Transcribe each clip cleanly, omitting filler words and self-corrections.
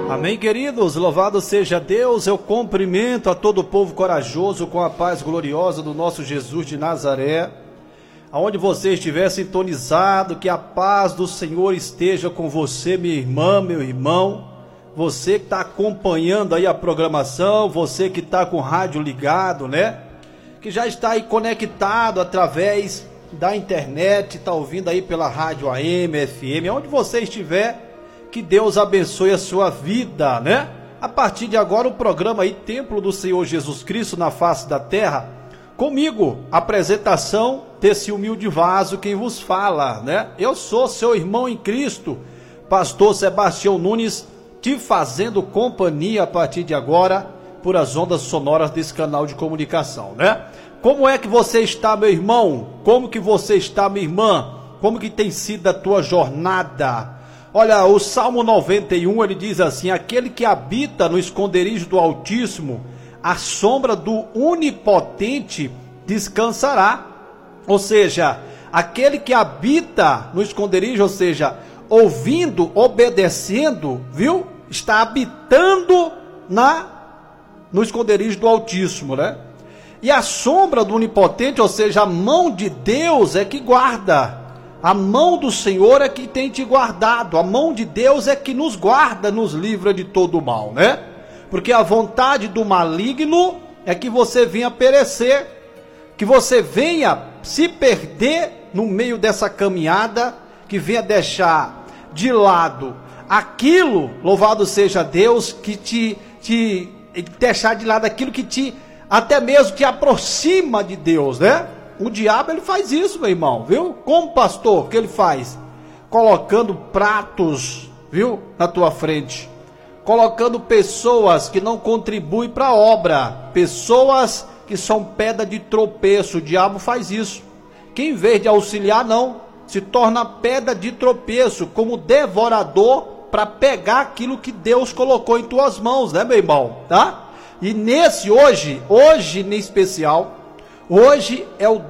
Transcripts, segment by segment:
Amém, queridos, louvado seja Deus. Eu cumprimento a todo o povo corajoso com a paz gloriosa do nosso Jesus de Nazaré. Aonde você estiver sintonizado, que a paz do Senhor esteja com você, minha irmã, meu irmão. Você que está acompanhando aí a programação, você que está com o rádio ligado, né? Que já está aí conectado através da internet, está ouvindo aí pela rádio AM, FM, aonde você estiver. Que Deus abençoe a sua vida, né? A partir de agora o programa aí, Templo do Senhor Jesus Cristo na face da terra. Comigo, apresentação desse humilde vaso, quem vos fala, né? Eu sou seu irmão em Cristo, pastor Sebastião Nunes, te fazendo companhia a partir de agora, por as ondas sonoras desse canal de comunicação, né? Como é que você está, meu irmão? Como que você está, minha irmã? Como que tem sido a tua jornada? Olha, o Salmo 91, ele diz assim: aquele que habita no esconderijo do Altíssimo, a sombra do Onipotente descansará. Ou seja, aquele que habita no esconderijo, ou seja, ouvindo, obedecendo, viu? Está habitando no esconderijo do Altíssimo, né? E a sombra do Onipotente, ou seja, a mão de Deus é que guarda. A mão do Senhor é que tem te guardado, a mão de Deus é que nos guarda, nos livra de todo o mal, né? Porque a vontade do maligno é que você venha perecer, que você venha se perder no meio dessa caminhada, que venha deixar de lado aquilo, louvado seja Deus, que te deixar de lado aquilo que até mesmo te aproxima de Deus, né? O diabo, ele faz isso, meu irmão, viu? Como pastor, o que ele faz? Colocando pratos, viu? Na tua frente. Colocando pessoas que não contribuem para a obra. Pessoas que são pedra de tropeço. O diabo faz isso. Que em vez de auxiliar, não. Se torna pedra de tropeço, como devorador, para pegar aquilo que Deus colocou em tuas mãos, né, meu irmão? Tá? E hoje em especial, hoje é o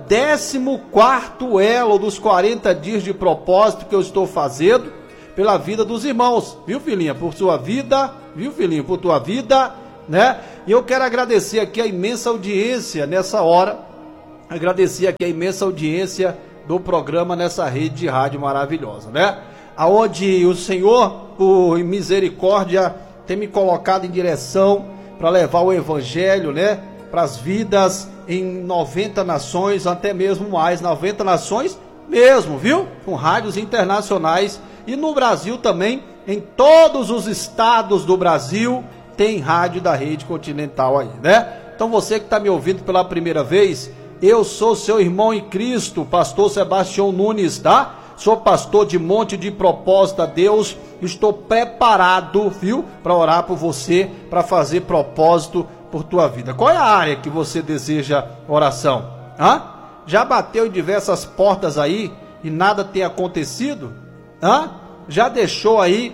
14º elo dos 40 dias de propósito que eu estou fazendo pela vida dos irmãos, viu, filhinha? Por sua vida, viu, filhinho? Por tua vida, né? E eu quero agradecer aqui a imensa audiência nessa hora, agradecer aqui a imensa audiência do programa nessa rede de rádio maravilhosa, né? Aonde o Senhor, por misericórdia, tem me colocado em direção para levar o evangelho, né? Para as vidas em 90 nações, até mesmo mais, 90 nações mesmo, viu? Com rádios internacionais e no Brasil também, em todos os estados do Brasil, tem rádio da Rede Continental aí, né? Então você que está me ouvindo pela primeira vez, eu sou seu irmão em Cristo, pastor Sebastião Nunes, tá? Sou pastor de Monte de Propósito a Deus, estou preparado, viu? Para orar por você, para fazer propósito por tua vida. Qual é a área que você deseja oração? Hã? Já bateu em diversas portas aí e nada tem acontecido? Hã? Já deixou aí,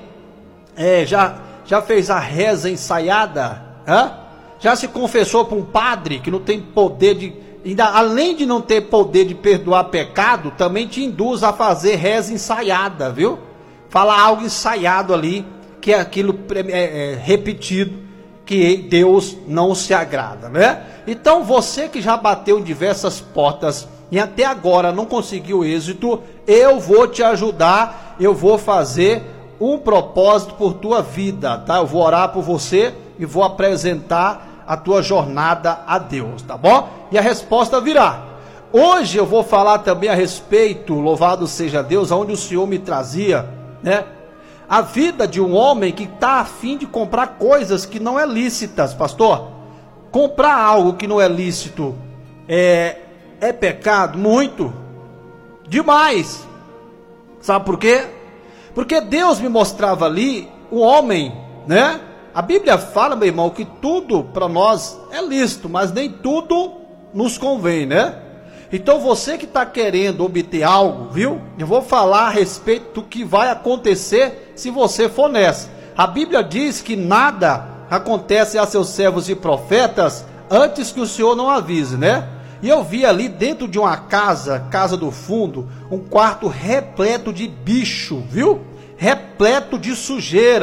já fez a reza ensaiada? Hã? Já se confessou para um padre que não tem poder ainda, além de não ter poder de perdoar pecado, também te induz a fazer reza ensaiada, viu? Falar algo ensaiado ali, que é aquilo repetido, que Deus não se agrada, né? Então você que já bateu em diversas portas e até agora não conseguiu êxito, eu vou te ajudar, eu vou fazer um propósito por tua vida, tá? Eu vou orar por você e vou apresentar a tua jornada a Deus, tá bom? E a resposta virá. Hoje eu vou falar também a respeito, louvado seja Deus, aonde o Senhor me trazia, né? A vida de um homem que está a fim de comprar coisas que não é lícitas, pastor. Comprar algo que não é lícito é pecado? Muito. Demais. Sabe por quê? Porque Deus me mostrava ali um homem, né? A Bíblia fala, meu irmão, que tudo para nós é lícito, mas nem tudo nos convém, né? Então você que está querendo obter algo, viu? Eu vou falar a respeito do que vai acontecer se você for nessa. A Bíblia diz que nada acontece a seus servos e profetas antes que o Senhor não avise, né? E eu vi ali dentro de uma casa do fundo, um quarto repleto de bicho, viu? Repleto de sujeira,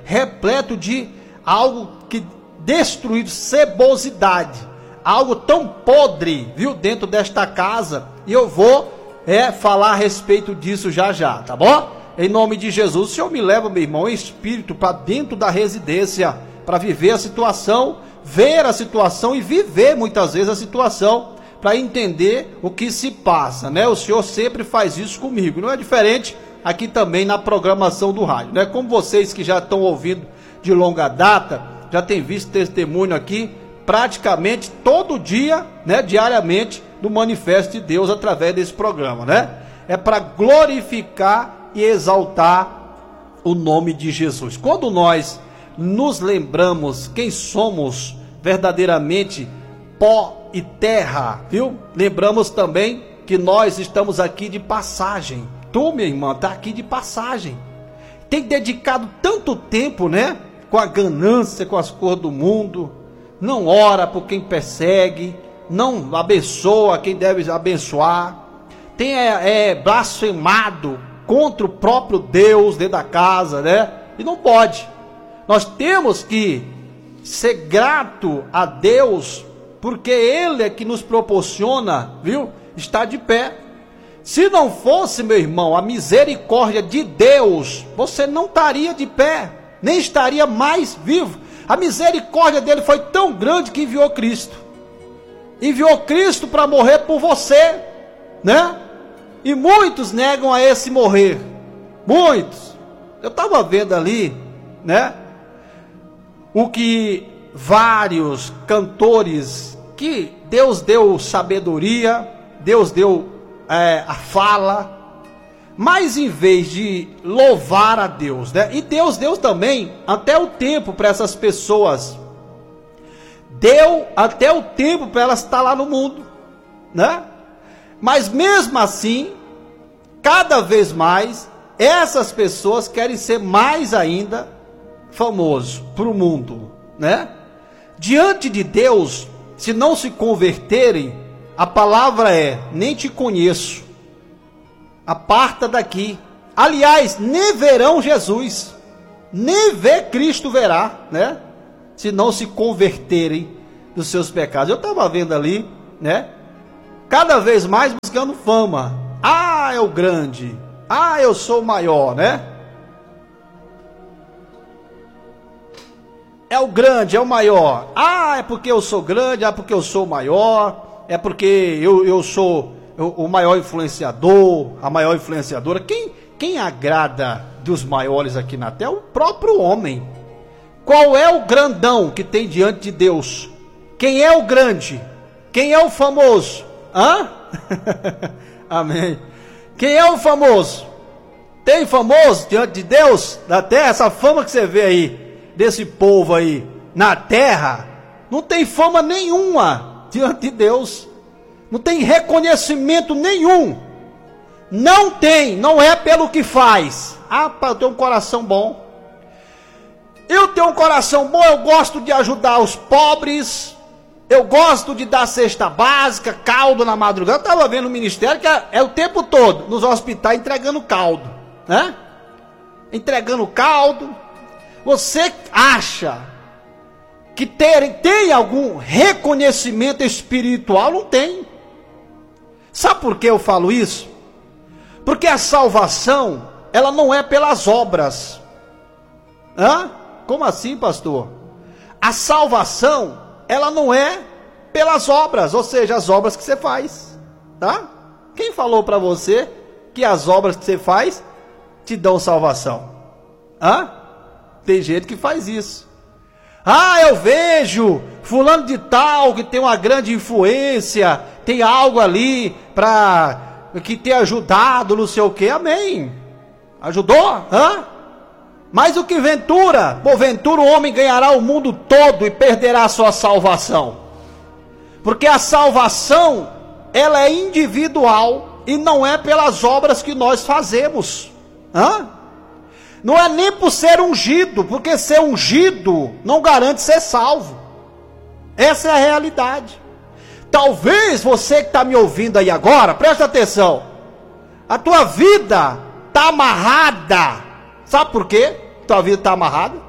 repleto de algo que destruído, cebosidade, algo tão podre, viu, dentro desta casa, e eu vou falar a respeito disso já, tá bom? Em nome de Jesus, o Senhor me leva, meu irmão, em espírito, para dentro da residência, para viver a situação, ver a situação e viver muitas vezes a situação, para entender o que se passa, né? O Senhor sempre faz isso comigo, não é diferente aqui também na programação do rádio, né? Como vocês que já estão ouvindo de longa data, já tem visto testemunho aqui, praticamente todo dia, né? Diariamente, do manifesto de Deus através desse programa, né? É para glorificar e exaltar o nome de Jesus. Quando nós nos lembramos quem somos verdadeiramente, pó e terra, viu? Lembramos também que nós estamos aqui de passagem. Tu, minha irmã, está aqui de passagem. Tem dedicado tanto tempo, né? Com a ganância, com as cores do mundo. Não ora por quem persegue. Não abençoa quem deve abençoar. Tem blasfemado contra o próprio Deus dentro da casa, né? E não pode. Nós temos que ser grato a Deus, porque Ele é que nos proporciona, viu? Estar de pé. Se não fosse, meu irmão, a misericórdia de Deus, você não estaria de pé, nem estaria mais vivo. A misericórdia dele foi tão grande que enviou Cristo. Enviou Cristo para morrer por você, né? E muitos negam a esse morrer. Muitos. Eu estava vendo ali, né? O que vários cantores, que Deus deu sabedoria, Deus deu a fala, mas em vez de louvar a Deus, né? E Deus deu também até o tempo para essas pessoas. Deu até o tempo para elas estar lá no mundo, né? Mas mesmo assim, cada vez mais, essas pessoas querem ser mais ainda famosos para o mundo, né? Diante de Deus, se não se converterem, a palavra é: nem te conheço, aparta daqui. Aliás, nem verão Jesus, nem ver Cristo verá, né? Se não se converterem dos seus pecados. Eu estava vendo ali, né? Cada vez mais buscando fama. Ah, é o grande. Ah, eu sou o maior, né? É o grande, é o maior. Ah, é porque eu sou grande, é porque eu sou o maior, é porque eu sou o maior influenciador, a maior influenciadora. Quem agrada dos maiores aqui na terra é o próprio homem. Qual é o grandão que tem diante de Deus? Quem é o grande? Quem é o famoso? Hã? Amém. Quem é o famoso? Tem famoso diante de Deus da terra? Essa fama que você vê aí, desse povo aí na terra, não tem fama nenhuma diante de Deus. Não tem reconhecimento nenhum. Não tem, não é pelo que faz. Ah, eu tenho um coração bom. Eu tenho um coração bom, eu gosto de ajudar os pobres, eu gosto de dar cesta básica, caldo na madrugada. Eu estava vendo o ministério que é o tempo todo nos hospitais entregando caldo, né? Entregando caldo. Você acha que tem algum reconhecimento espiritual? Não tem. Sabe por que eu falo isso? Porque a salvação, ela não é pelas obras. Hã? Como assim, pastor? A salvação, ela não é pelas obras, ou seja, as obras que você faz, tá? Quem falou para você que as obras que você faz te dão salvação? Hã? Tem gente que faz isso. Ah, eu vejo fulano de tal que tem uma grande influência, tem algo ali que tem ajudado, não sei o que. Amém. Ajudou? Hã? Mas o que ventura? Porventura o homem ganhará o mundo todo e perderá a sua salvação. Porque a salvação, ela é individual e não é pelas obras que nós fazemos. Hã? Não é nem por ser ungido, porque ser ungido não garante ser salvo. Essa é a realidade. Talvez você que está me ouvindo aí agora, presta atenção, a tua vida está amarrada. Sabe por quê tua vida está amarrada?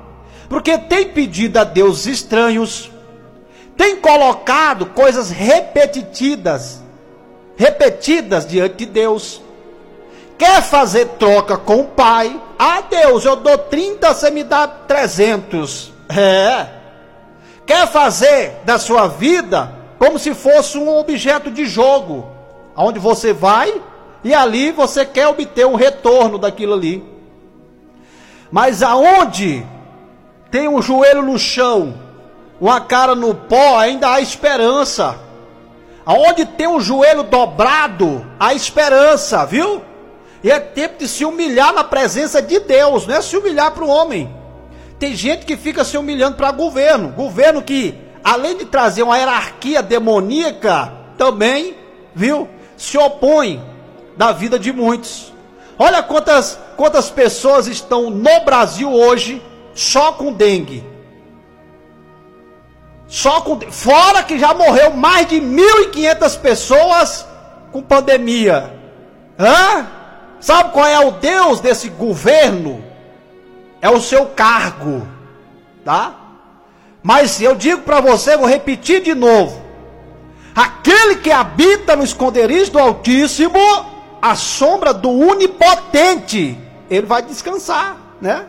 porque tem pedido a deuses estranhos, tem colocado coisas repetidas diante de Deus, quer fazer troca com o Pai. Ah, Deus, eu dou 30, você me dá 300. Quer fazer da sua vida como se fosse um objeto de jogo, onde você vai e ali você quer obter um retorno daquilo ali. Mas aonde tem um joelho no chão, uma cara no pó, ainda há esperança. Aonde tem um joelho dobrado, há esperança, viu? E é tempo de se humilhar na presença de Deus, não é se humilhar para o homem. Tem gente que fica se humilhando para governo que, além de trazer uma hierarquia demoníaca, também, viu, se opõe da vida de muitos. Olha quantas pessoas estão no Brasil hoje só com dengue. Fora que já morreu mais de 1.500 pessoas com pandemia. Sabe qual é o Deus desse governo? É o seu cargo, tá? Mas eu digo para você, vou repetir de novo: aquele que habita no esconderijo do Altíssimo, a sombra do Onipotente, ele vai descansar, né?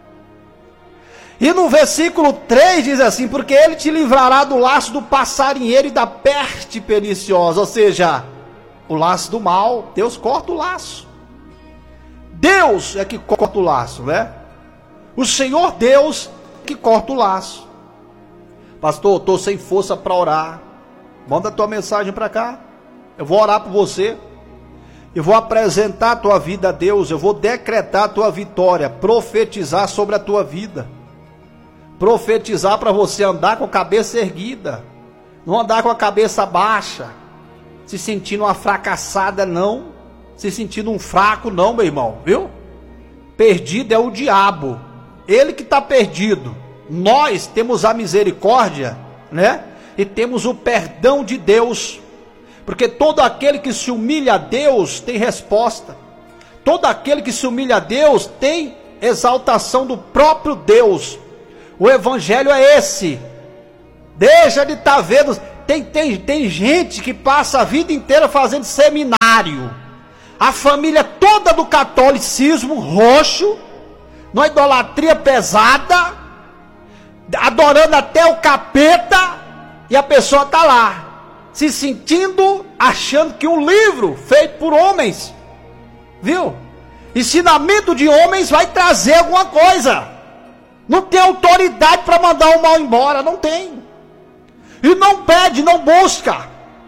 E no versículo 3 diz assim: porque ele te livrará do laço do passarinheiro e da peste perniciosa. Ou seja, o laço do mal, Deus corta o laço. Deus é que corta o laço, né? O Senhor Deus que corta o laço. Pastor, eu estou sem força para orar. Manda a tua mensagem para cá. Eu vou orar por você. Eu vou apresentar a tua vida a Deus. Eu vou decretar a tua vitória. Profetizar sobre a tua vida. Profetizar para você andar com a cabeça erguida. Não andar com a cabeça baixa. Se sentindo uma fracassada, não. Se sentindo um fraco, não, meu irmão. Viu? Perdido é o diabo. Ele que está perdido. Nós temos a misericórdia, né? E temos o perdão de Deus. Porque todo aquele que se humilha a Deus tem resposta. Todo aquele que se humilha a Deus tem exaltação do próprio Deus. O evangelho é esse. Deixa de estar vendo. Tem gente que passa a vida inteira fazendo seminário. A família toda do catolicismo roxo, numa idolatria pesada, adorando até o capeta, e a pessoa está lá, se sentindo, achando que um livro feito por homens, viu? Ensinamento de homens vai trazer alguma coisa. Não tem autoridade para mandar o mal embora, não tem. E não pede, não busca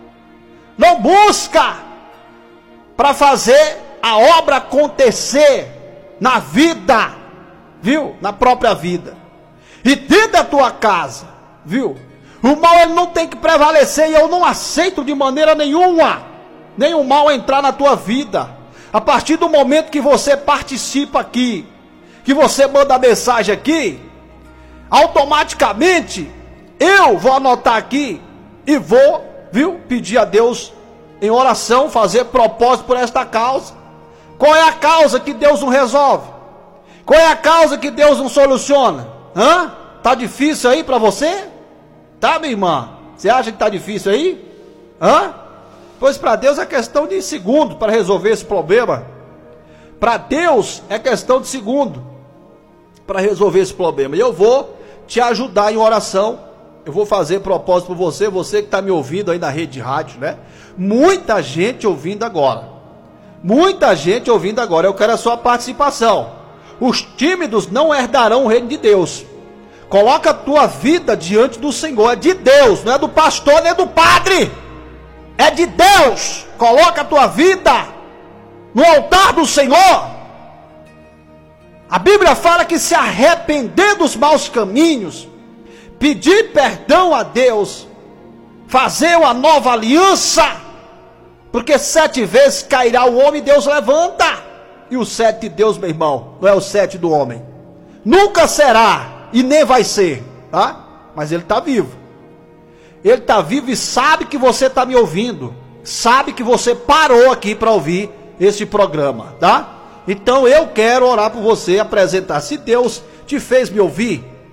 para fazer a obra acontecer na vida, viu? Na própria vida. E dentro da tua casa, viu? O mal ele não tem que prevalecer, e eu não aceito de maneira nenhuma nenhum mal entrar na tua vida. A partir do momento que você participa aqui, que você manda a mensagem aqui, automaticamente eu vou anotar aqui e vou, viu, pedir a Deus em oração, fazer propósito por esta causa. Qual é a causa que Deus não resolve? Qual é a causa que Deus não soluciona? Tá difícil aí para você? Tá, minha irmã? Você acha que tá difícil aí? Pois para Deus é questão de segundo para resolver esse problema. Para Deus é questão de segundo para resolver esse problema. E eu vou te ajudar em oração. Eu vou fazer propósito por você, você que está me ouvindo aí na rede de rádio, né? Muita gente ouvindo agora. Muita gente ouvindo agora. Eu quero a sua participação. Os tímidos não herdarão o reino de Deus. Coloca a tua vida diante do Senhor. É de Deus, não é do pastor nem do padre. É de Deus. Coloca a tua vida no altar do Senhor. A Bíblia fala que se arrepender dos maus caminhos, pedir perdão a Deus, fazer uma nova aliança, porque 7 vezes cairá o homem e Deus levanta. E o 7 de Deus, meu irmão, não é o 7 do homem. Nunca será e nem vai ser, tá? Mas ele está vivo. Ele está vivo e sabe que você está me ouvindo. Sabe que você parou aqui para ouvir este programa, tá? Então eu quero orar por você, apresentar. Se Deus te fez me ouvir,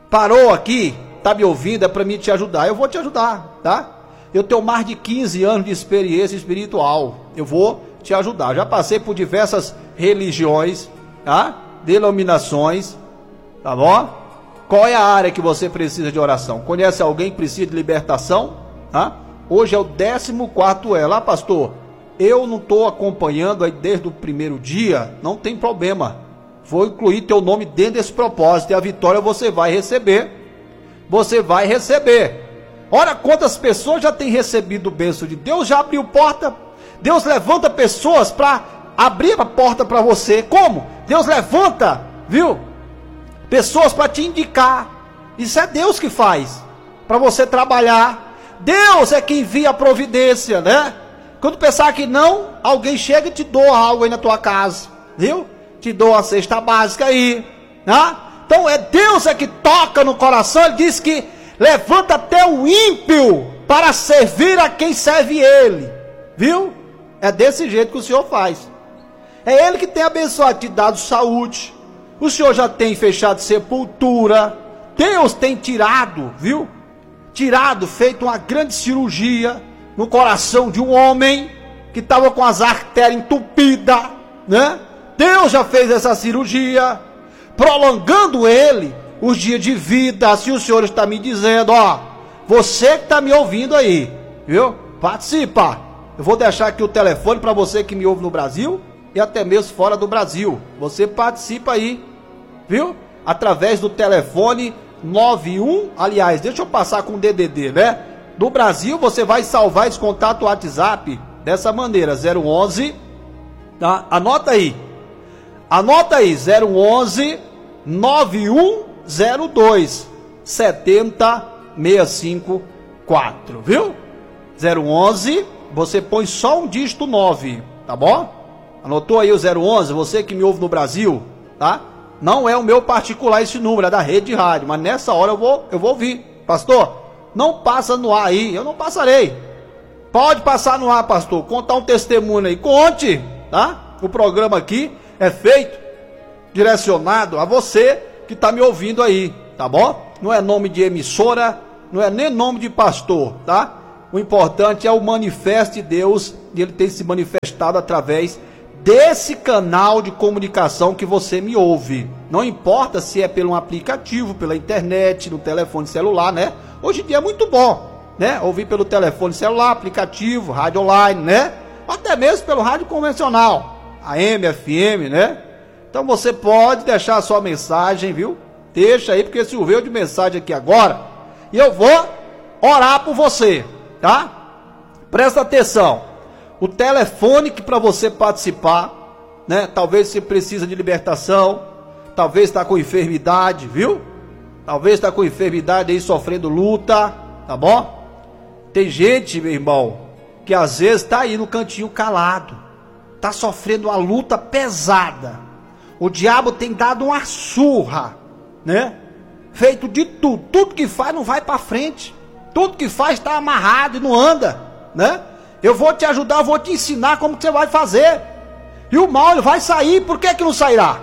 Parou aqui, tá me ouvindo, é para mim te ajudar. Eu vou te ajudar, tá? Eu tenho mais de 15 anos de experiência espiritual. Eu vou te ajudar. Já passei por diversas religiões, tá? Denominações, tá bom? Qual é a área que você precisa de oração? Conhece alguém que precisa de libertação? Tá? Hoje é o 14º elo. Ah, pastor, eu não estou acompanhando aí desde o primeiro dia. Não tem problema. Vou incluir teu nome dentro desse propósito. E a vitória você vai receber. Você vai receber. Olha quantas pessoas já têm recebido o bênção de Deus. Já abriu porta. Deus levanta pessoas para abrir a porta para você. Como? Deus levanta, viu? Pessoas para te indicar. Isso é Deus que faz. Para você trabalhar. Deus é quem envia a providência, né? Quando pensar que não, alguém chega e te doa algo aí na tua casa, viu? Te doa a cesta básica aí, né? Então é Deus é que toca no coração. Ele diz que levanta até o ímpio para servir a quem serve ele, viu? É desse jeito que o Senhor faz. É Ele que tem abençoado, te dado saúde. O Senhor já tem fechado sepultura. Deus tem tirado, viu? Tirado, feito uma grande cirurgia no coração de um homem que estava com as artérias entupidas, né? Deus já fez essa cirurgia, prolongando ele os dias de vida. Assim o Senhor está me dizendo, ó, você que está me ouvindo aí, viu? Participa. Eu vou deixar aqui o telefone para você que me ouve no Brasil e até mesmo fora do Brasil. Você participa aí, viu? Através do telefone 91, aliás, deixa eu passar com o DDD, né? Do Brasil, você vai salvar esse contato WhatsApp dessa maneira, 011, tá? Anota aí, 011 9102 70654, viu? 011, você põe só um dígito 9, tá bom? Anotou aí o 011, você que me ouve no Brasil, tá? Não é o meu particular esse número, é da rede de rádio, mas nessa hora eu vou ouvir. Pastor, não passa no ar aí, eu não passarei. Pode passar no ar, pastor, contar um testemunho aí, conte, tá? O programa aqui é feito, direcionado a você que está me ouvindo aí, tá bom? Não é nome de emissora, não é nem nome de pastor, tá? O importante é o manifesto de Deus, e ele tem se manifestado através desse canal de comunicação que você me ouve. Não importa se é pelo aplicativo, pela internet, no telefone celular, né? Hoje em dia é muito bom, né? Ouvir pelo telefone celular, aplicativo, rádio online, né? Até mesmo pelo rádio convencional, AM, FM, né? Então você pode deixar a sua mensagem, viu? Deixa aí, porque choveu de mensagem aqui agora. E eu vou orar por você, tá? Presta atenção. O telefone que para você participar, né? Talvez você precisa de libertação, talvez está com enfermidade, viu? Talvez está com enfermidade aí, sofrendo luta, tá bom? Tem gente, meu irmão, que às vezes está aí no cantinho calado, está sofrendo uma luta pesada. O diabo tem dado uma surra, né? Feito de tudo, tudo que faz não vai para frente, tudo que faz está amarrado e não anda, né? Eu vou te ajudar, eu vou te ensinar como que você vai fazer. E o mal ele vai sair, por que não sairá?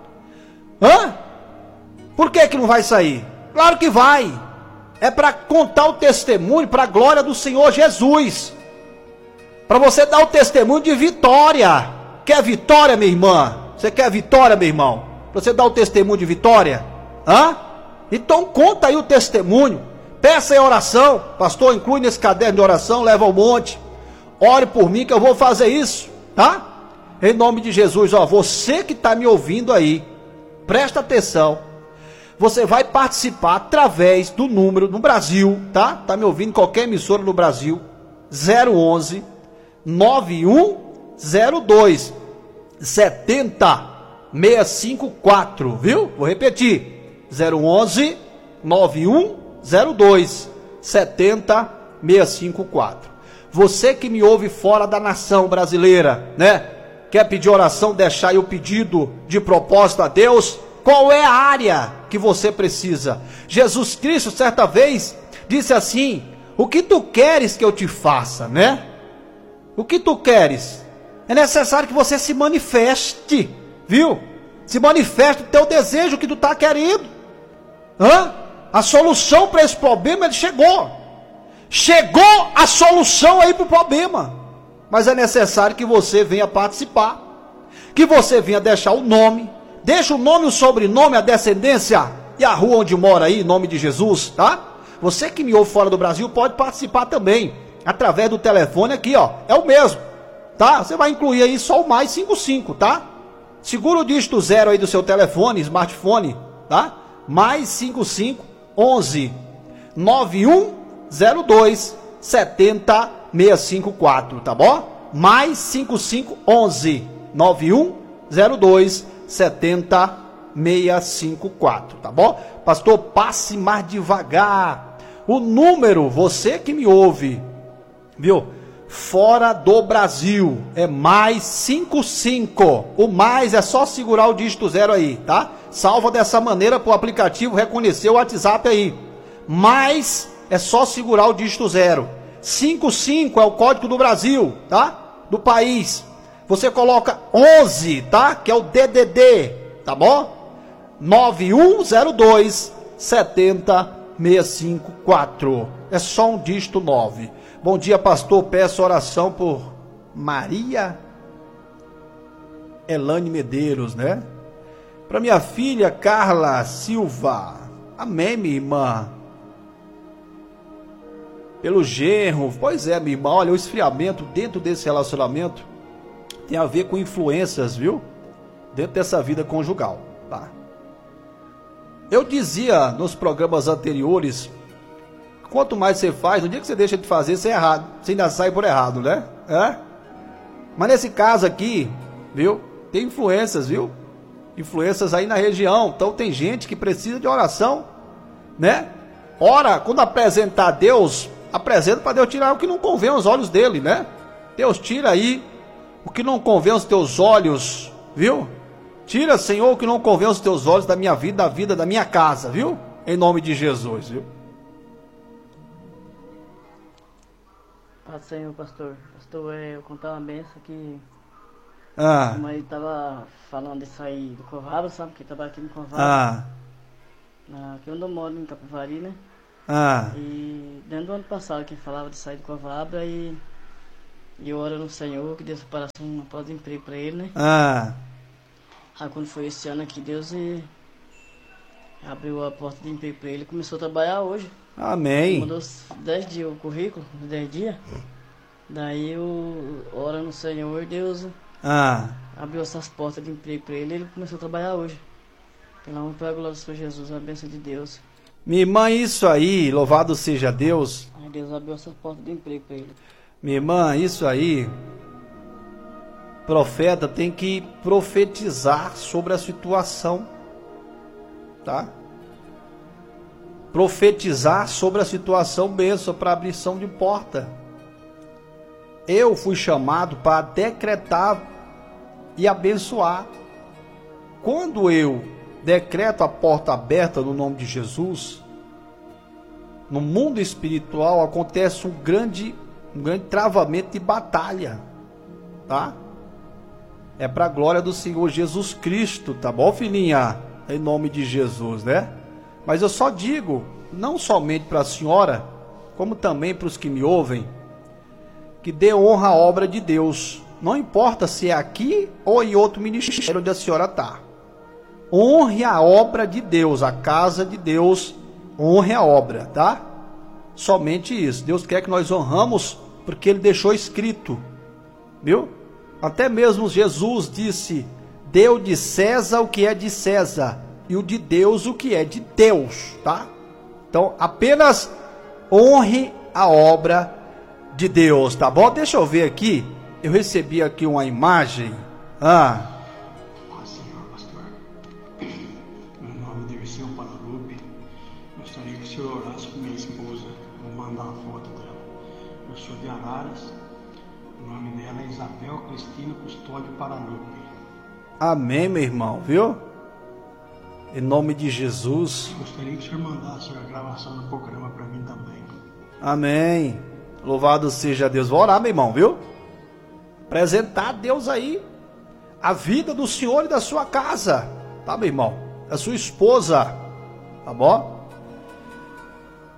Hã? Por que não vai sair? Claro que vai. É para contar o testemunho para a glória do Senhor Jesus. Para você dar o testemunho de vitória. Quer vitória, minha irmã? Você quer vitória, meu irmão? Para você dar o testemunho de vitória? Hã? Então conta aí o testemunho. Peça em oração. Pastor, inclui nesse caderno de oração, leva ao monte. Ore por mim que eu vou fazer isso, tá? Em nome de Jesus, ó, você que está me ouvindo aí, presta atenção. Você vai participar através do número no Brasil, tá? Tá me ouvindo em qualquer emissora no Brasil, 011 9102 70654, viu? Vou repetir, 011 9102 70654. Você que me ouve fora da nação brasileira, né? Quer pedir oração, deixar aí o pedido de propósito a Deus? Qual é a área que você precisa? Jesus Cristo, certa vez, disse assim: o que tu queres que eu te faça, né? O que tu queres? É necessário que você se manifeste, viu? Se manifeste o teu desejo que tu está querendo. Hã? A solução para esse problema, ele chegou. Chegou a solução aí para o problema. Mas é necessário que você venha participar. Que você venha deixar o nome. Deixa o nome, o sobrenome, a descendência e a rua onde mora aí, em nome de Jesus, tá? Você que me ouve fora do Brasil pode participar também. Através do telefone aqui, ó. É o mesmo, tá? Você vai incluir aí só o mais 55, tá? Segura o dígito 0 aí do seu telefone, smartphone, tá? Mais 55 11 9102 70654, tá bom? Mais 55 11 9102 70654, tá bom? Pastor, passe mais devagar. O número, você que me ouve, viu? Fora do Brasil, é mais 55. O mais é só segurar o dígito 0 aí, tá? Salva dessa maneira para o aplicativo reconhecer o WhatsApp aí. Mais é só segurar o dígito 0. 55 é o código do Brasil, tá? Do país. Você coloca 11, tá? Que é o DDD, tá bom? 9102 70654. É só um dígito 9. Bom dia, pastor. Peço oração por Maria Elane Medeiros, né? Para minha filha Carla Silva. Amém, minha irmã. Pelo genro. Pois é, minha irmã. Olha, o esfriamento dentro desse relacionamento tem a ver com influências, viu? Dentro dessa vida conjugal, tá? Eu dizia nos programas anteriores, quanto mais você faz, no dia que você deixa de fazer, você é errado. Você ainda sai por errado, né? É? Mas nesse caso aqui, viu? Tem influências, viu? Influências aí na região. Então tem gente que precisa de oração, né? Ora, quando apresentar a Deus, apresenta para Deus tirar o que não convém aos olhos dele, né? Deus, tira aí o que não convém aos teus olhos, viu? Tira, Senhor, o que não convém aos teus olhos da minha vida, da vida da minha casa, viu? Em nome de Jesus, viu? Paz, Senhor, pastor. Pastor, eu contar uma benção que a mãe estava falando de sair do Covado, sabe? Que estava aqui no Covado. Aqui onde eu moro, em Capivari, né? E dentro do ano passado que falava de sair do Covado, e eu oro no Senhor que Deus parasse uma porta de emprego para ele, né? Aí quando foi esse ano aqui, Deus abriu a porta de emprego para ele, começou a trabalhar hoje. Amém. Mandou 10 dias o currículo, 10 dias. Daí eu oro no Senhor, Deus abriu essas portas de emprego para ele, ele começou a trabalhar hoje. Pela honra e pela glória do Senhor Jesus, a bênção de Deus. Minha irmã, isso aí, louvado seja Deus. Aí Deus abriu essas portas de emprego para ele. Minha irmã, isso aí, profeta tem que profetizar sobre a situação, tá? Profetizar sobre a situação, bênção para abrição de porta. Eu fui chamado para decretar e abençoar. Quando eu decreto a porta aberta no nome de Jesus, no mundo espiritual acontece um grande travamento de batalha, tá? É para a glória do Senhor Jesus Cristo, tá bom, filhinha? Em nome de Jesus, né? Mas eu só digo, não somente para a senhora, como também para os que me ouvem, que dê honra à obra de Deus. Não importa se é aqui ou em outro ministério onde a senhora está. Honre a obra de Deus, a casa de Deus, honre a obra, tá? Somente isso. Deus quer que nós honramos porque Ele deixou escrito, viu? Até mesmo Jesus disse, deu de César o que é de César e o de Deus o que é de Deus, tá? Então apenas honre a obra de Deus, tá bom? Deixa eu ver aqui, eu recebi aqui uma imagem. Senhor, pastor, meu nome deve ser o Guadalupe. Gostaria que o senhor orasse com minha esposa. Vou mandar a foto dela. Eu sou de Araras. O nome dela é Isabel Cristina Custódio Paralupe. Amém, meu irmão, viu? Em nome de Jesus. Gostaria que o senhor mandasse a gravação do programa para mim também. Amém. Louvado seja Deus. Vou orar, meu irmão, viu? Apresentar a Deus aí a vida do senhor e da sua casa, tá, meu irmão? Da sua esposa, tá bom?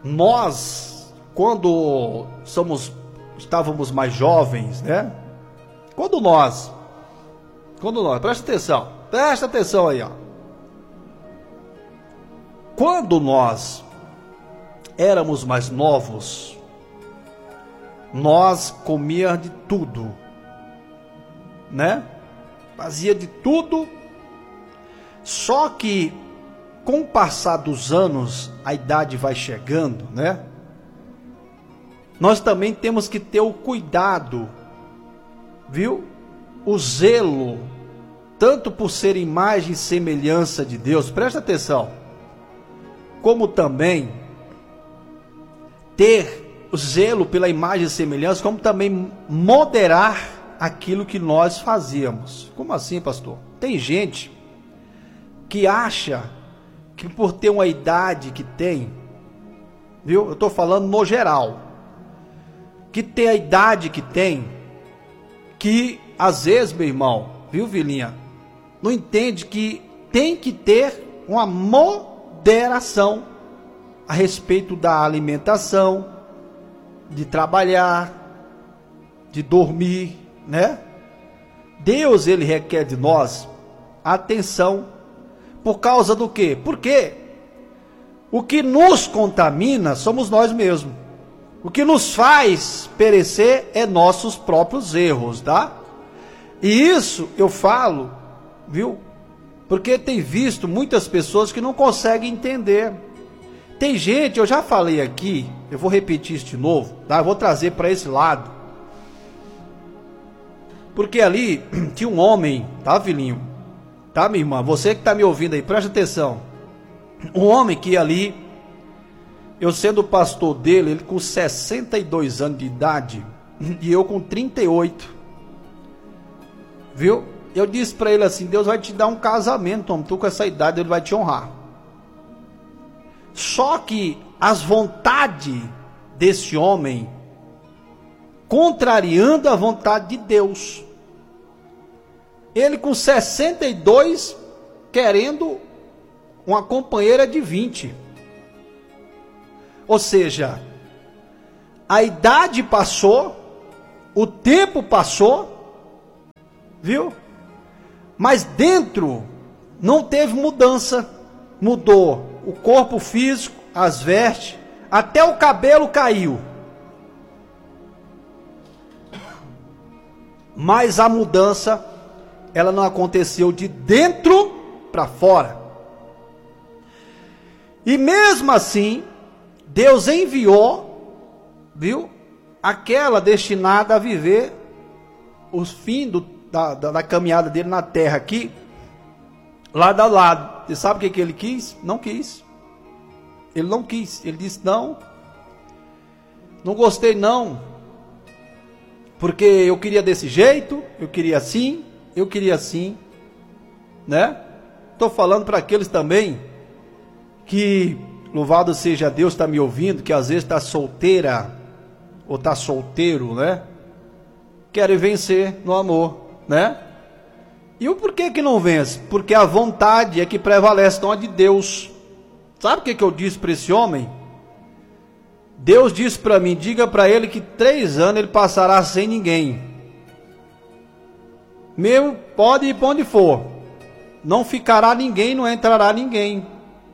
nós, quando estávamos mais jovens, né? Quando nós, presta atenção aí, ó. Quando nós éramos mais novos, nós comíamos de tudo, né? Fazia de tudo. Só que com o passar dos anos, a idade vai chegando, né? Nós também temos que ter o cuidado, viu? O zelo, tanto por ser imagem e semelhança de Deus, presta atenção, como também ter o zelo pela imagem e semelhança, como também moderar aquilo que nós fazíamos. Como assim, pastor? Tem gente que acha que por ter uma idade que tem, viu? Eu estou falando no geral, que tem a idade que tem, que às vezes, meu irmão, viu, Vilinha, não entende que tem que ter uma moderação a respeito da alimentação, de trabalhar, de dormir, né? Deus, ele requer de nós atenção. Por causa do quê? Porque o que nos contamina somos nós mesmos. O que nos faz perecer é nossos próprios erros, tá? E isso eu falo, viu? Porque tem visto muitas pessoas que não conseguem entender. Tem gente, eu já falei aqui, eu vou repetir isso de novo, tá? Eu vou trazer para esse lado. Porque ali tinha um homem, tá, filhinho? Tá, minha irmã? Você que está me ouvindo aí, presta atenção. Um homem que ali, eu sendo pastor dele, ele com 62 anos de idade, e eu com 38. Viu? Eu disse para ele assim: Deus vai te dar um casamento, homem. Tu com essa idade, ele vai te honrar. Só que as vontades desse homem, contrariando a vontade de Deus. Ele com 62, querendo uma companheira de 20. Ou seja, a idade passou, o tempo passou, viu? Mas dentro não teve mudança. Mudou o corpo físico, as vestes, até o cabelo caiu. Mas a mudança, ela não aconteceu de dentro para fora. E mesmo assim, Deus enviou, viu? Aquela destinada a viver os fins da caminhada dele na terra aqui, lado a lado. Você sabe o que ele quis? Não quis. Ele não quis. Ele disse: não gostei não, porque eu queria desse jeito, eu queria assim, né? Estou falando para aqueles também que, louvado seja Deus, está me ouvindo, que às vezes está solteira ou está solteiro, né? Querem vencer no amor, né? E o porquê que não vence? Porque a vontade é que prevalece, não a de Deus. Sabe o que eu disse para esse homem? Deus disse para mim: diga para ele que 3 anos ele passará sem ninguém. Mesmo pode ir para onde for, não ficará ninguém, não entrará ninguém.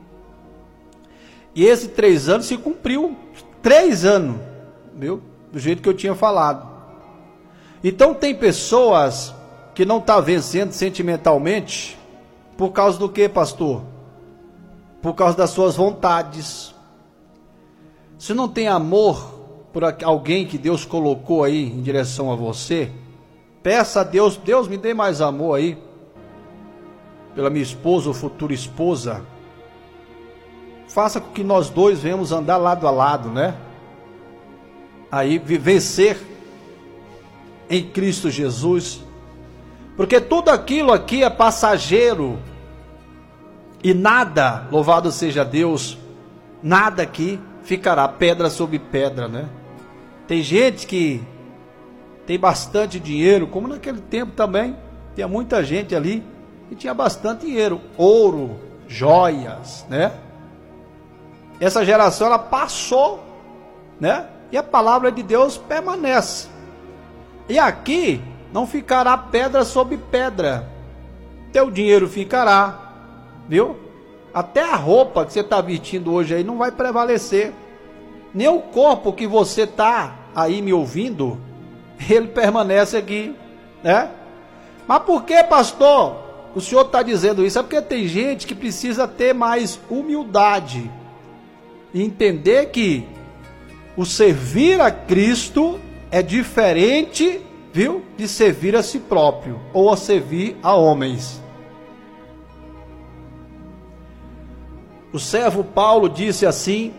E esses 3 anos se cumpriu. 3 anos, viu? Do jeito que eu tinha falado. Então tem pessoas que não estão vencendo sentimentalmente, por causa do que, pastor? Por causa das suas vontades. Se não tem amor por alguém que Deus colocou aí em direção a você, peça a Deus: Deus, me dê mais amor aí, pela minha esposa ou futura esposa. Faça com que nós dois venhamos andar lado a lado, né? Aí vencer em Cristo Jesus. Porque tudo aquilo aqui é passageiro. E nada, louvado seja Deus, nada aqui ficará pedra sobre pedra, né? Tem gente que tem bastante dinheiro, como naquele tempo também, tinha muita gente ali que tinha bastante dinheiro, ouro, joias, né? essa geração ela passou, né? E a palavra de Deus permanece. E aqui não ficará pedra sobre pedra. Teu dinheiro ficará, viu? Até a roupa que você está vestindo hoje aí não vai prevalecer. Nem o corpo que você está aí me ouvindo, ele permanece aqui, né? Mas por que, pastor, o senhor está dizendo isso? É porque tem gente que precisa ter mais humildade e entender que o servir a Cristo é diferente, viu, de servir a si próprio ou a servir a homens. O servo Paulo disse assim: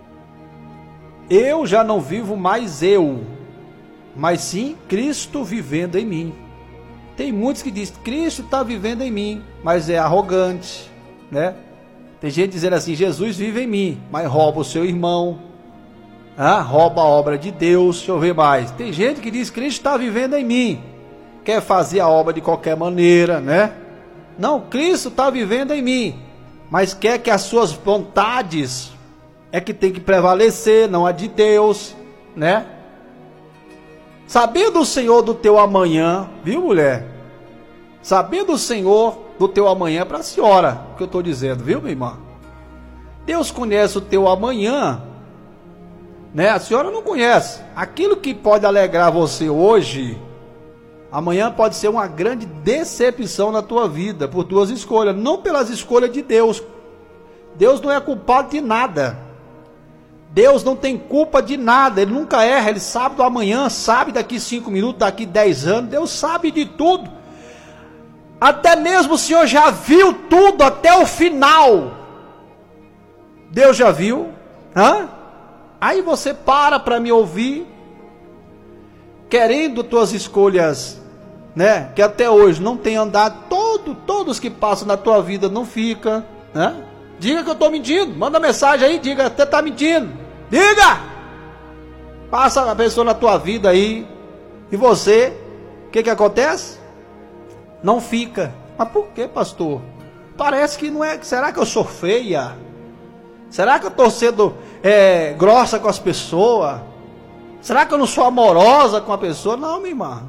eu já não vivo mais eu, mas sim Cristo vivendo em mim. Tem muitos que dizem, Cristo está vivendo em mim, mas é arrogante, né? Tem gente dizendo assim, Jesus vive em mim, mas rouba o seu irmão, rouba a obra de Deus. Deixa eu ver mais. Tem gente que diz, Cristo está vivendo em mim, quer fazer a obra de qualquer maneira, né? Não, Cristo está vivendo em mim, mas quer que as suas vontades é que tem que prevalecer, não a de Deus, né? Sabendo o Senhor do teu amanhã, viu, mulher? Sabendo o Senhor do teu amanhã, para a senhora, o que eu estou dizendo, viu, minha irmã? Deus conhece o teu amanhã, né? A senhora não conhece. Aquilo que pode alegrar você hoje, amanhã pode ser uma grande decepção na tua vida, por tuas escolhas, não pelas escolhas de Deus. Deus não é culpado de nada. Deus não tem culpa de nada, Ele nunca erra, Ele sabe do amanhã, sabe daqui 5 minutos, daqui 10 anos, Deus sabe de tudo. Até mesmo o Senhor já viu tudo até o final. Deus já viu, Aí você para me ouvir, querendo tuas escolhas, né? Que até hoje não tem andado, todos que passam na tua vida não fica, né? Diga que eu estou mentindo, manda mensagem aí, diga, até está mentindo, diga! Passa a pessoa na tua vida aí, e você, o que acontece? Não fica. Mas por que, pastor? Parece que não é, será que eu sou feia? Será que eu estou sendo grossa com as pessoas? Será que eu não sou amorosa com a pessoa? Não, minha irmã.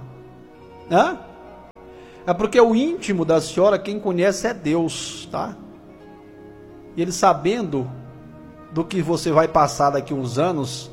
É porque o íntimo da senhora, quem conhece é Deus, tá? E Ele sabendo do que você vai passar daqui uns anos,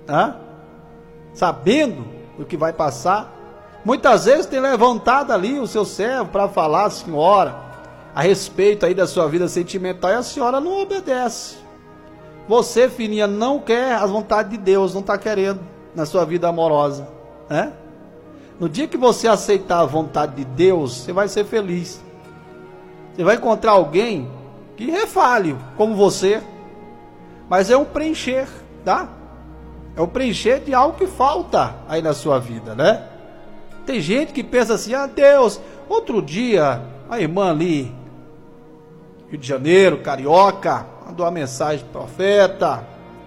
sabendo do que vai passar, muitas vezes tem levantado ali o seu servo para falar, senhora, a respeito aí da sua vida sentimental, e a senhora não obedece. Você, filhinha, não quer as vontades de Deus, não está querendo na sua vida amorosa, né? No dia que você aceitar a vontade de Deus, você vai ser feliz. Você vai encontrar alguém que refale como você, mas é um preencher, tá? É um preencher de algo que falta aí na sua vida, né? Tem gente que pensa assim, Deus, outro dia, a irmã ali, Rio de Janeiro, carioca, mandou uma mensagem pro profeta,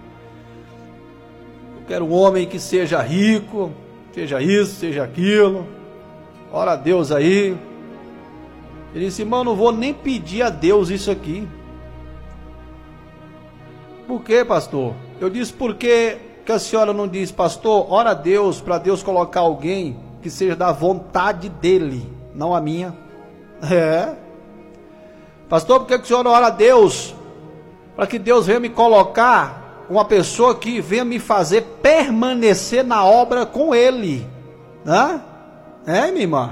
eu quero um homem que seja rico, seja isso, seja aquilo, ora a Deus aí. Ele disse, irmão, não vou nem pedir a Deus isso aqui. Por quê, pastor? Eu disse, por que a senhora não diz, pastor, ora a Deus, para Deus colocar alguém que seja da vontade dele, não a minha? Pastor, por que a senhora ora a Deus? Para que Deus venha me colocar uma pessoa que venha me fazer permanecer na obra com ele. Minha irmã?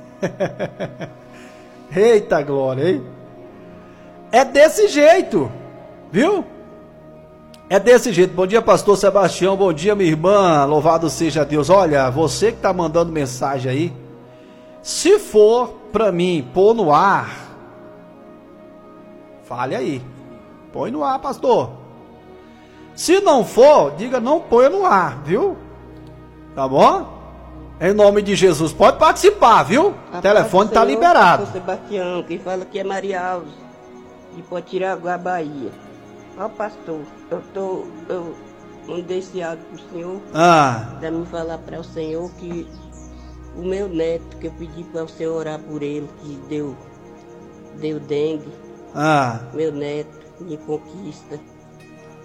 Eita glória, hein? É desse jeito, viu? É desse jeito. Bom dia, pastor Sebastião, bom dia, minha irmã, louvado seja Deus. Olha, você que está mandando mensagem aí, se for para mim pôr no ar, fale aí, põe no ar, pastor. Se não for, diga não ponha no ar, viu? Tá bom? Em nome de Jesus, pode participar, viu? O telefone está liberado. Sebastião, quem fala aqui é Maria Alves, de Potiraguá, Bahia. Ó, pastor, eu mandei esse áudio pro senhor, para me falar para o senhor que o meu neto, que eu pedi para o senhor orar por ele, que deu dengue, meu neto, me conquista.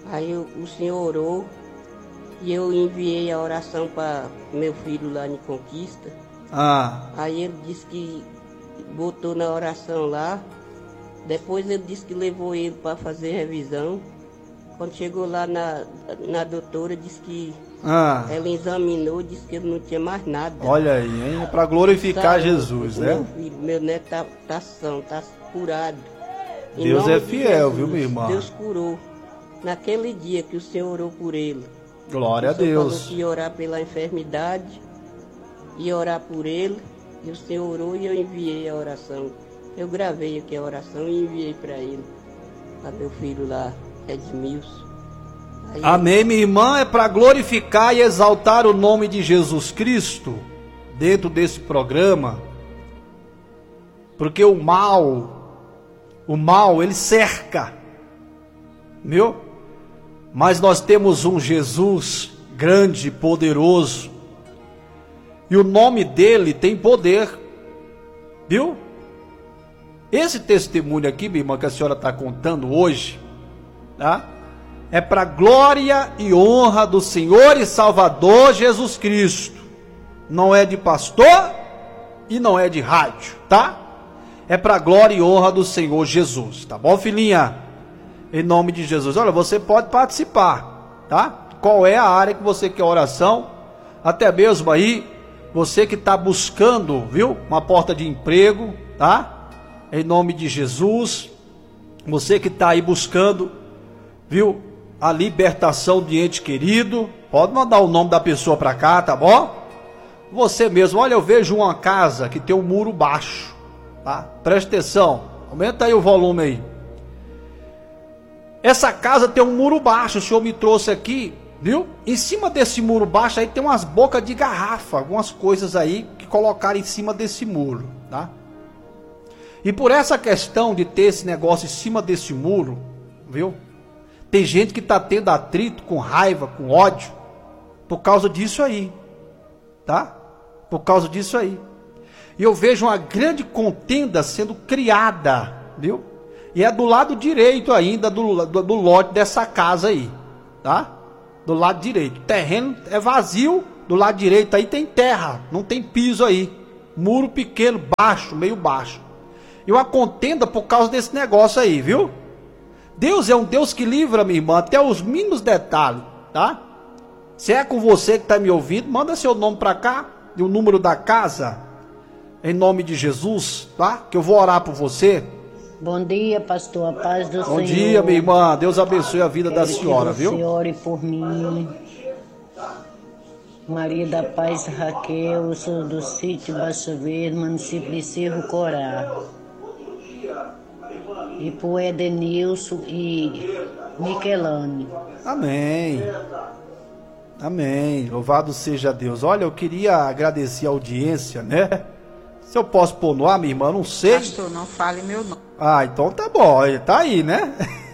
Aí o senhor orou e eu enviei a oração para meu filho lá em Conquista. Aí ele disse que botou na oração lá. Depois ele disse que levou ele para fazer revisão. Quando chegou lá na doutora, disse que ela examinou, disse que ele não tinha mais nada. Olha aí, hein? É para glorificar Jesus, né? Meu filho, meu neto tá são, tá curado. Deus é fiel, viu, minha irmã? Deus curou. Naquele dia que o Senhor orou por ele. Glória a Deus. Falou que ia orar pela enfermidade, ia orar por ele, e o Senhor orou e eu enviei a oração. Eu gravei aqui a oração e enviei para ele, para meu filho lá, Edmilson. Amém, minha irmã, é para glorificar e exaltar o nome de Jesus Cristo dentro desse programa, porque o mal ele cerca, viu? Mas nós temos um Jesus grande, poderoso, e o nome dele tem poder, viu? Esse testemunho aqui, minha irmã, que a senhora está contando hoje, tá? É para glória e honra do Senhor e Salvador Jesus Cristo. Não é de pastor e não é de rádio, tá? É para glória e honra do Senhor Jesus, tá bom, filhinha? Em nome de Jesus. Olha, você pode participar, tá? Qual é a área que você quer oração? Até mesmo aí, você que está buscando, viu? Uma porta de emprego, tá? Em nome de Jesus. Você que está aí buscando, viu? A libertação de ente querido. Pode mandar o nome da pessoa para cá, tá bom? Você mesmo. Olha, eu vejo uma casa que tem um muro baixo, tá? Presta atenção. Aumenta aí o volume aí. Essa casa tem um muro baixo, o senhor me trouxe aqui, viu? Em cima desse muro baixo aí tem umas bocas de garrafa, algumas coisas aí que colocaram em cima desse muro, tá? E por essa questão de ter esse negócio em cima desse muro, viu? Tem gente que está tendo atrito, com raiva, com ódio, por causa disso aí, tá? Por causa disso aí. E eu vejo uma grande contenda sendo criada, viu? E é do lado direito ainda do lote dessa casa aí, tá? Do lado direito. O terreno é vazio, do lado direito aí tem terra, não tem piso aí. Muro pequeno, baixo, meio baixo. E uma contenda por causa desse negócio aí, viu? Deus é um Deus que livra, minha irmã, até os mínimos detalhes, tá? Se é com você que está me ouvindo, manda seu nome para cá, e o número da casa, em nome de Jesus, tá? Que eu vou orar por você. Bom dia, pastor, a paz do Senhor. Bom dia, minha irmã, Deus abençoe a vida da senhora, viu? Que você ore por mim. Maria da Paz Raquel, eu sou do sítio Baixo Verde, município de Cerro Corá. E por Edenilson e Miquelane. Amém. Amém. Louvado seja Deus. Olha, eu queria agradecer a audiência, né? Se eu posso pôr no ar, minha irmã, não sei. Pastor, não fale meu nome. Ah, então tá bom. Tá aí, né?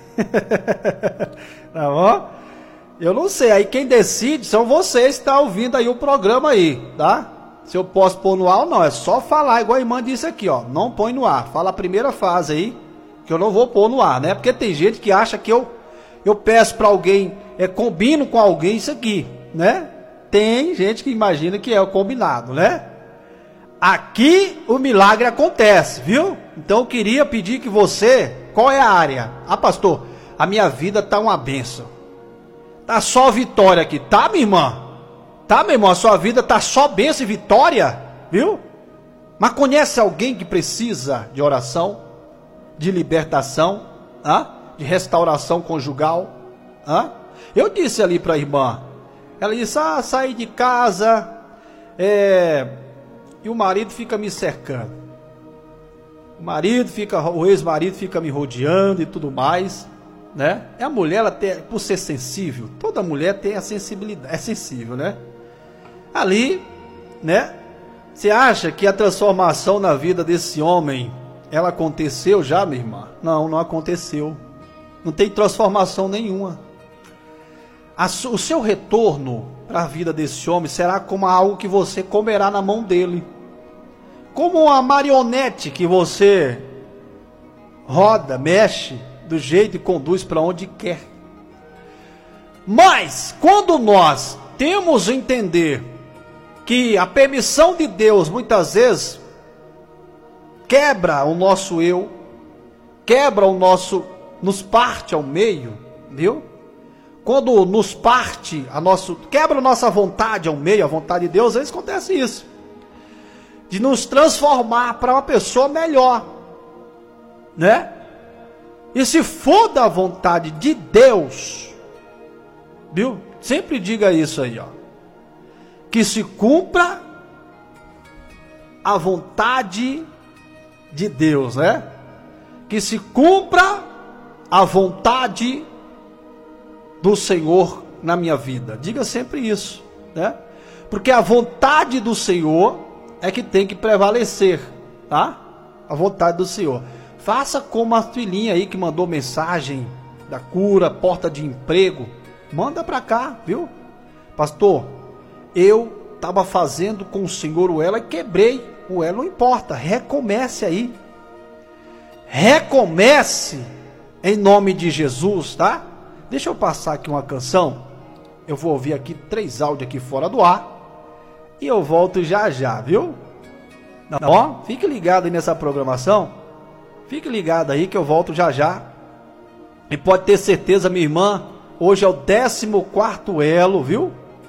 Tá bom? Eu não sei. Aí quem decide são vocês que estão ouvindo aí o programa aí, tá? Se eu posso pôr no ar ou não. É só falar, igual a irmã disse aqui, ó. Não põe no ar. Fala a primeira fase aí, que eu não vou pôr no ar, né? Porque tem gente que acha que eu peço para alguém, combino com alguém isso aqui, né? Tem gente que imagina que é o combinado, né? Aqui o milagre acontece, viu? Então eu queria pedir que você, qual é a área? Ah, pastor, a minha vida tá uma bênção. Tá só vitória aqui, tá, minha irmã? Tá, meu irmão, a sua vida tá só bênção e vitória, viu? Mas conhece alguém que precisa de oração, de libertação, de restauração conjugal? Eu disse ali para a irmã, ela disse, saí de casa, e o marido fica me cercando. O ex-marido fica me rodeando e tudo mais, né? E a mulher, ela tem, por ser sensível, toda mulher tem a sensibilidade, é sensível, né? Ali, né? Você acha que a transformação na vida desse homem, ela aconteceu já, minha irmã? Não, não aconteceu. Não tem transformação nenhuma. O seu retorno para a vida desse homem será como algo que você comerá na mão dele. Como uma marionete que você roda, mexe, do jeito e conduz para onde quer. Mas, quando nós temos a entender que a permissão de Deus, muitas vezes, quebra o nosso eu, quebra o nosso, nos parte ao meio, viu? Quando nos parte, quebra a nossa vontade ao meio, a vontade de Deus, às vezes acontece isso. De nos transformar para uma pessoa melhor, né? E se for da vontade de Deus, viu? Sempre diga isso aí, ó. Que se cumpra a vontade de Deus, né? Que se cumpra a vontade do Senhor na minha vida. Diga sempre isso, né? Porque a vontade do Senhor é que tem que prevalecer, tá? A vontade do Senhor. Faça como a filhinha aí que mandou mensagem da cura, porta de emprego. Manda para cá, viu? Pastor, eu estava fazendo com o Senhor o elo e quebrei. O elo não importa, recomece aí. Recomece em nome de Jesus, tá? Deixa eu passar aqui uma canção. Eu vou ouvir aqui 3 áudios aqui fora do ar. E eu volto já já, viu? Ó, fique ligado aí nessa programação. Fique ligado aí que eu volto já já. E pode ter certeza, minha irmã, hoje é o 14º elo, viu?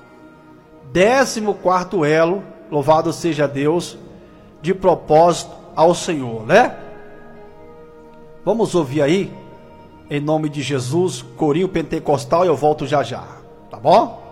14º elo, louvado seja Deus, de propósito ao Senhor, né? Vamos ouvir aí, em nome de Jesus, corinho pentecostal, e eu volto já já, tá bom?